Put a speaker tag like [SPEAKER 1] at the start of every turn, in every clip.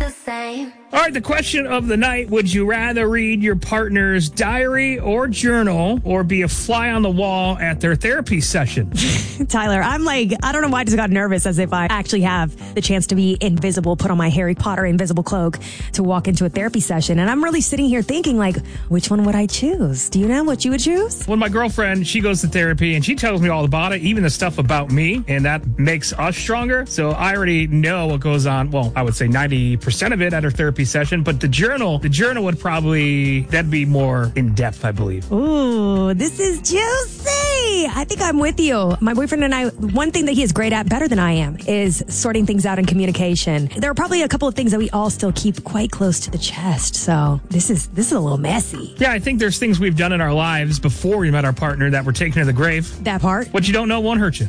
[SPEAKER 1] the same.
[SPEAKER 2] All right, the question of the night, would you rather read your partner's diary or journal or be a fly on the wall at their therapy session?
[SPEAKER 3] Tyler, I'm like, I don't know why I just got nervous as if I actually have the chance to be invisible, put on my Harry Potter invisible cloak to walk into a therapy session. And I'm really sitting here thinking, like, which one would I choose? Do you know what you would choose?
[SPEAKER 2] Well, my girlfriend, she goes to therapy and she tells me all about it, even the stuff about me, and that makes us stronger. So I already know what goes on. Well, I would say 90% of it at her therapy session, but the journal would probably, that'd be more in depth, I believe.
[SPEAKER 3] Ooh, this is juicy. I think I'm with you. My boyfriend and I, one thing that he is great at, better than I am, is sorting things out in communication. There are probably a couple of things that we all still keep quite close to the chest. So this is a little messy.
[SPEAKER 2] Yeah, I think there's things we've done in our lives before we met our partner that were taken to the grave.
[SPEAKER 3] That part.
[SPEAKER 2] What you don't know won't hurt you.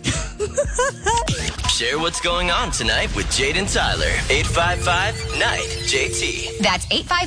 [SPEAKER 4] Share what's going on tonight with Jade and Tyler. 855-NIGHT-JT.
[SPEAKER 5] That's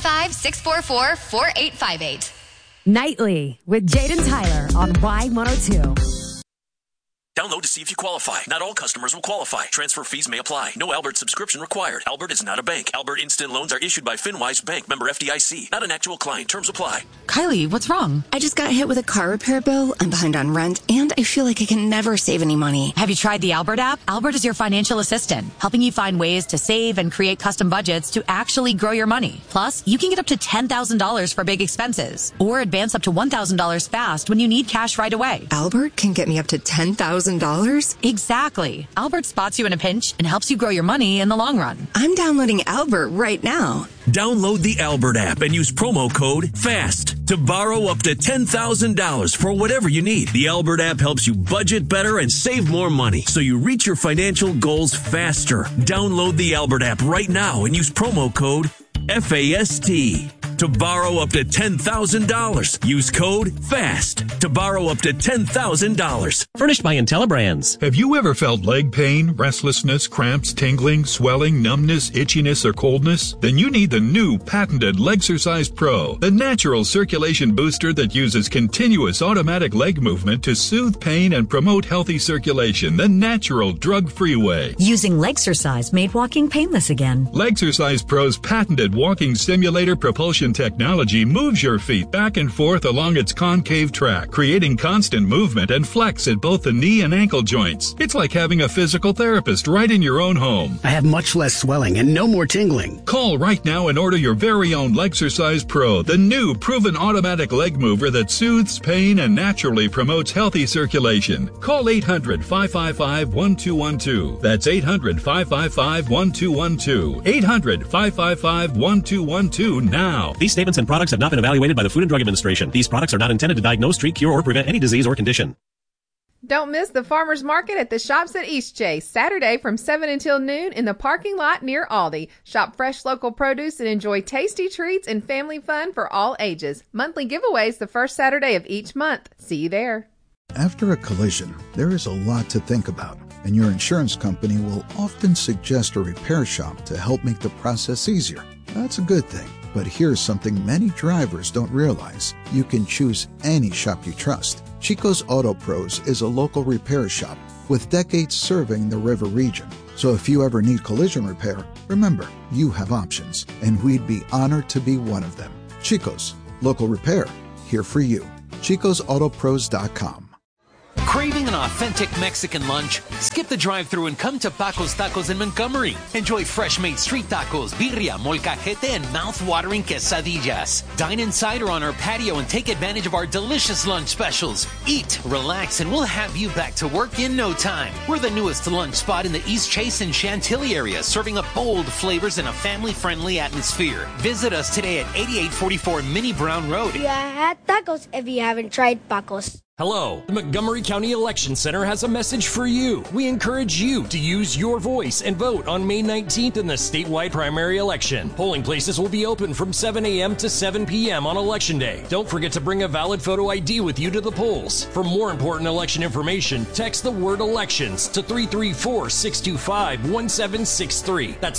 [SPEAKER 5] 855-644-4858.
[SPEAKER 3] Nightly with Jade and Tyler on Y102.
[SPEAKER 6] Download to see if you qualify. Not all customers will qualify. Transfer fees may apply. No Albert subscription required. Albert is not a bank. Albert Instant Loans are issued by FinWise Bank, member FDIC. Not an actual client. Terms apply.
[SPEAKER 7] Kylie, what's wrong?
[SPEAKER 8] I just got hit with a car repair bill. I'm behind on rent, and I feel like I can never save any money.
[SPEAKER 7] Have you tried the Albert app? Albert is your financial assistant, helping you find ways to save and create custom budgets to actually grow your money. Plus, you can get up to $10,000 for big expenses, or advance up to $1,000 fast when you need cash right away.
[SPEAKER 8] Albert can get me up to $10,000?
[SPEAKER 7] Exactly. Albert spots you in a pinch and helps you grow your money in the long run.
[SPEAKER 8] I'm downloading Albert right now.
[SPEAKER 6] Download the Albert app and use promo code FAST to borrow up to $10,000 for whatever you need. The Albert app helps you budget better and save more money so you reach your financial goals faster. Download the Albert app right now and use promo code FAST to borrow up to $10,000. Use code FAST to borrow up to $10,000.
[SPEAKER 9] Furnished by IntelliBrands.
[SPEAKER 10] Have you ever felt leg pain, restlessness, cramps, tingling, swelling, numbness, itchiness, or coldness? Then you need the new patented Legsercise Pro, the natural circulation booster that uses continuous automatic leg movement to soothe pain and promote healthy circulation the natural drug-free way.
[SPEAKER 11] Using Legsercise made walking painless again.
[SPEAKER 10] Legsercise Pro's patented walking simulator propulsion technology moves your feet back and forth along its concave track, creating constant movement and flex at both the knee and ankle joints. It's like having a physical therapist right in your own home.
[SPEAKER 12] I have much less swelling and no more tingling.
[SPEAKER 10] Call right now and order your very own Legsercise Pro, the new proven automatic leg mover that soothes pain and naturally promotes healthy circulation. Call 800-555-1212. That's 800-555-1212. 800-555-1212 now.
[SPEAKER 9] These statements and products have not been evaluated by the Food and Drug Administration. These products are not intended to diagnose, treat, cure, or prevent any disease or condition.
[SPEAKER 13] Don't miss the farmers market at the Shops at Eastchase, Saturday from 7 until noon in the parking lot near Aldi. Shop fresh local produce and enjoy tasty treats and family fun for all ages. Monthly giveaways the first Saturday of each month. See you there.
[SPEAKER 14] After a collision, there is a lot to think about, and your insurance company will often suggest a repair shop to help make the process easier. That's a good thing. But here's something many drivers don't realize. You can choose any shop you trust. Chico's Auto Pros is a local repair shop with decades serving the river region. So if you ever need collision repair, remember, you have options, and we'd be honored to be one of them. Chico's, local repair, here for you. ChicosAutoPros.com.
[SPEAKER 15] Craving an authentic Mexican lunch? Skip the drive-thru and come to Paco's Tacos in Montgomery. Enjoy fresh-made street tacos, birria, molcajete, and mouth-watering quesadillas. Dine inside or on our patio and take advantage of our delicious lunch specials. Eat, relax, and we'll have you back to work in no time. We're the newest lunch spot in the Eastchase and Chantilly area, serving up bold flavors in a family-friendly atmosphere. Visit us today at 8844 Minnie Brown Road.
[SPEAKER 16] You had tacos if you haven't tried Paco's.
[SPEAKER 17] Hello, the Montgomery County Election Center has a message for you. We encourage you to use your voice and vote on May 19th in the statewide primary election. Polling places will be open from 7 a.m. to 7 p.m. on Election Day. Don't forget to bring a valid photo ID with you to the polls. For more important election information, text the word elections to 334-625-1763. That's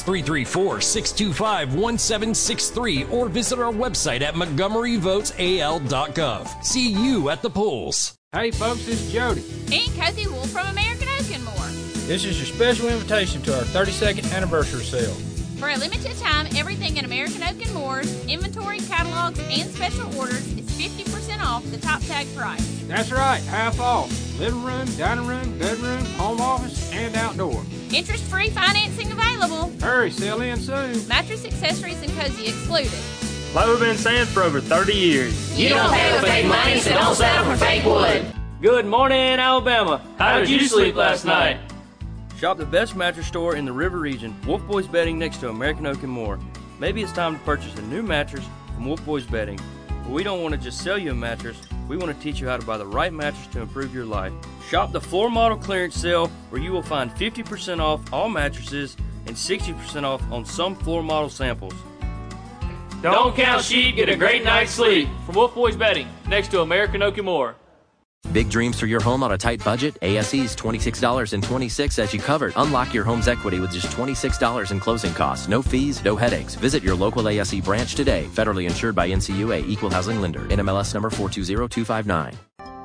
[SPEAKER 17] 334-625-1763, or visit our website at montgomeryvotesal.gov. See you at the polls.
[SPEAKER 18] Hey folks, this is Jody.
[SPEAKER 19] And Cozy Wolf from American Oak and More.
[SPEAKER 18] This is your special invitation to our 32nd anniversary sale.
[SPEAKER 1] For a limited time, everything in American Oak and Moore's, inventory, catalogs, and special orders is 50% off the top tag price.
[SPEAKER 5] That's right, half off. Living room, dining room, bedroom, home office, and outdoor.
[SPEAKER 1] Interest-free financing available.
[SPEAKER 5] Hurry, sell in soon.
[SPEAKER 1] Mattress, accessories, and cozy excluded.
[SPEAKER 18] Like we've been saying for over 30 years.
[SPEAKER 19] You don't pay with fake money, so don't settle for fake wood.
[SPEAKER 18] Good morning, Alabama. How did you sleep last night?
[SPEAKER 20] Shop the best mattress store in the River region, Wolf Boys Bedding, next to American Oak and More. Maybe it's time to purchase a new mattress from Wolf Boys Bedding. But we don't want to just sell you a mattress. We want to teach you how to buy the right mattress to improve your life. Shop the floor model clearance sale, where you will find 50% off all mattresses and 60% off on some floor model samples.
[SPEAKER 18] Don't count sheep, get a great night's sleep. From Wolf Boys Bedding, next to American Oak and More.
[SPEAKER 21] Big dreams for your home on a tight budget? ASE's $26.26 as you covered. Unlock your home's equity with just $26 in closing costs. No fees, no headaches. Visit your local ASE branch today. Federally insured by NCUA, Equal Housing Lender. NMLS number 420259.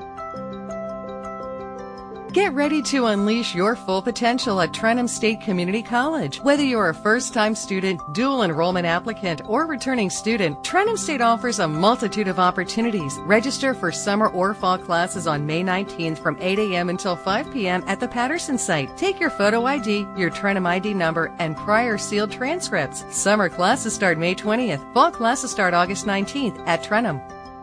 [SPEAKER 22] Get ready to unleash your full potential at Trenham State Community College. Whether you're a first-time student, dual enrollment applicant, or returning student, Trenham State offers a multitude of opportunities. Register for summer or fall classes on May 19th from 8 a.m. until 5 p.m. at the Patterson site. Take your photo ID, your Trenham ID number, and prior sealed transcripts. Summer classes start May 20th. Fall classes start August 19th at Trenham.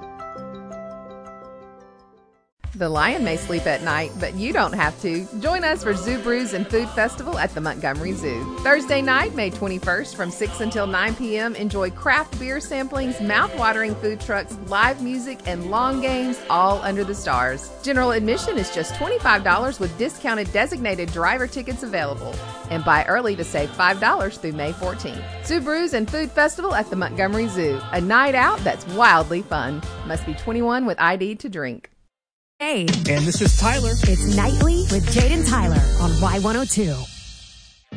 [SPEAKER 13] The lion may sleep at night, but you don't have to. Join us for Zoo Brews and Food Festival at the Montgomery Zoo. Thursday night, May 21st from 6 until 9 p.m. Enjoy craft beer samplings, mouth-watering food trucks, live music, and long games, all under the stars. General admission is just $25 with discounted designated driver tickets available. And buy early to save $5 through May 14th. Zoo Brews and Food Festival at the Montgomery Zoo. A night out that's wildly fun. Must be 21 with ID to drink.
[SPEAKER 3] Hey.
[SPEAKER 2] And this is Tyler.
[SPEAKER 3] It's Nightly with Jade and Tyler on Y102.